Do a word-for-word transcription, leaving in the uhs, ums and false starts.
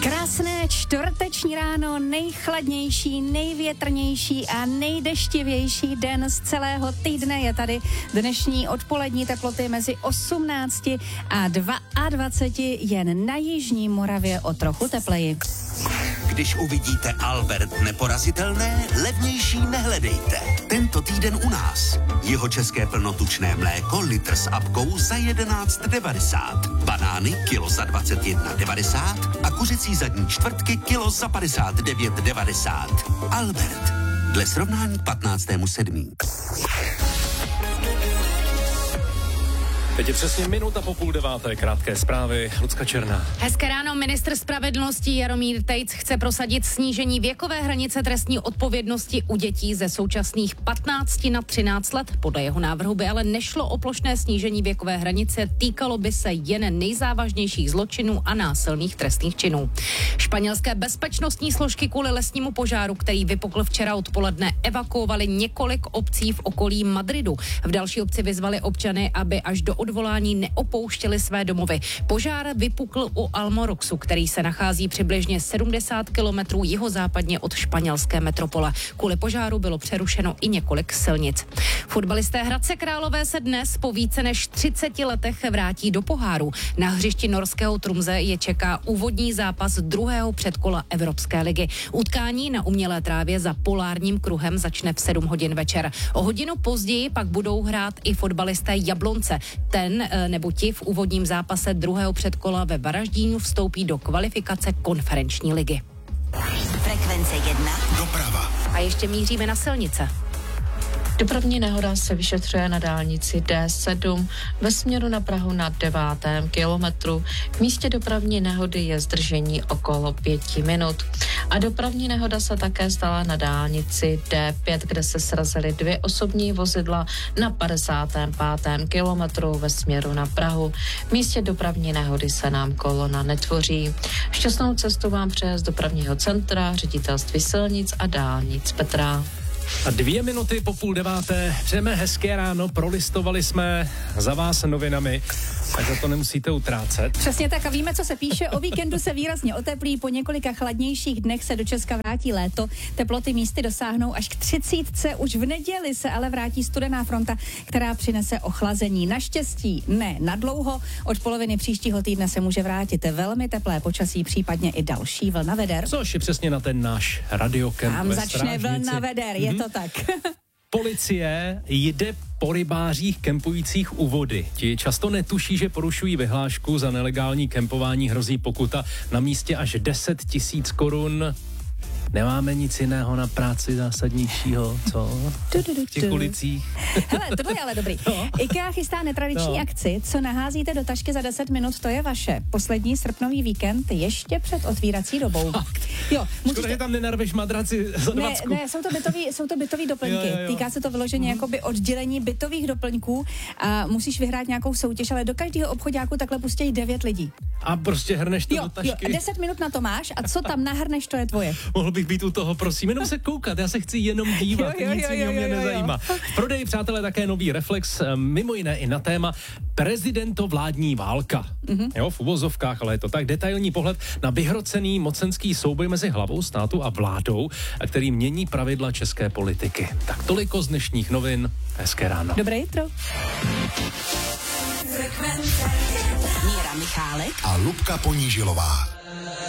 Krásné čtvrteční ráno, nejchladnější, největrnější a nejdeštivější den z celého týdne je tady. Dnešní odpolední teploty mezi osmnácti a dvaceti dvěma, jen na jižní Moravě o trochu tepleji. Když uvidíte Albert neporazitelné, levnější nehledejte. Tento týden u nás. Jeho české plnotučné mléko litr s apkou za jedenáct devadesát. Banány kilo za dvacet jedna devadesát a kuřecí zadní čtvrtky kilo za padesát devět devadesát. Albert. Dle srovnání k patnáctému sedmého Teď je přesně minuta po půl deváté, krátké zprávy. Lucka Černá. Hezké ráno, ministr spravedlnosti Jaromír Tejc chce prosadit snížení věkové hranice trestní odpovědnosti u dětí ze současných patnácti na třináct let. Podle jeho návrhu by ale nešlo o plošné snížení věkové hranice, týkalo by se jen nejzávažnějších zločinů a násilných trestných činů. Španělské bezpečnostní složky kvůli lesnímu požáru, který vypukl včera odpoledne, evakuovali několik obcí v okolí Madridu. V další obci vyzvali občany, aby až do odvolání neopouštěli své domovy. Požár vypukl u Almoroxu, který se nachází přibližně sedmdesát kilometrů jihozápadně od španělské metropole. Kvůli požáru bylo přerušeno i několik silnic. Fotbalisté Hradce Králové se dnes po více než třiceti letech vrátí do poháru. Na hřišti norského Trumze je čeká úvodní zápas druhého předkola Evropské ligy. Utkání na umělé trávě za polárním kruhem začne v sedm hodin večer. O hodinu později pak budou hrát i fotbalisté Jablonce. Ten nebo ti v úvodním zápase druhého předkola ve Varaždínu vstoupí do kvalifikace konferenční ligy. Frekvence jedna. Doprava. A ještě míříme na silnice. Dopravní nehoda se vyšetřuje na dálnici D sedm ve směru na Prahu na devátém kilometru. V místě dopravní nehody je zdržení okolo pěti minut. A dopravní nehoda se také stala na dálnici D pět, kde se srazily dvě osobní vozidla na padesátém pátém kilometru ve směru na Prahu. V místě dopravní nehody se nám kolona netvoří. Šťastnou cestu vám přeje z dopravního centra, ředitelství silnic a dálnic Petra. A dvě minuty po půl deváté, přejeme hezké ráno, prolistovali jsme za vás novinami, tak za to nemusíte utrácet. Přesně tak a víme, co se píše. O víkendu se výrazně oteplí, po několika chladnějších dnech se do Česka vrátí léto. Teploty místy dosáhnou až k třicítce. Už v neděli se ale vrátí studená fronta, která přinese ochlazení. Naštěstí ne nadlouho. Od poloviny příštího týdne se může vrátit velmi teplé počasí, případně i další vlna veder. Což je přesně na ten náš radiokemp Tam ve začne Strážnici. vlna veder, je to tak. Policie jde po rybářích kempujících u vody. Ti často netuší, že porušují vyhlášku, za nelegální kempování hrozí pokuta na místě až deset tisíc korun. Nemáme nic jiného na práci zásadnějšího, co? V těch ulicích. Hele, tohle je ale dobrý. No. IKEA chystá netradiční No. akci, co naházíte do tašky za deset minut, to je vaše. Poslední srpnový víkend ještě před otvírací dobou. Jo, Škoda, že tam nenarveš madraci za Ne, dvacku. ne, jsou to bytový, jsou to bytový doplňky. Jo, jo, jo. Týká se to vyloženě Mhm. jakoby oddělení bytových doplňků a musíš vyhrát nějakou soutěž, ale do každého obchodáku takhle pustí devět lidí. A prostě hrneš to Jo, do jo, tašky. deset minut na to máš a co tam nahrneš, to je tvoje. Mohl bych být u toho, prosím, jenom se koukat, já se chci jenom dívat, Jo, jo, nic jo, jiného jo, mě jo, jo. nezajímá. V prodeji, přátelé, také nový Reflex, mimo jiné i na téma prezidentovládní válka. Mm-hmm. Jo, v uvozovkách, ale je to tak. Detailní pohled na vyhrocený mocenský souboj mezi hlavou státu a vládou, který mění pravidla české politiky. Tak toliko z dnešních novin. Hezké ráno. Dobré jitro. Míra Michálek A Lubka Ponížilová.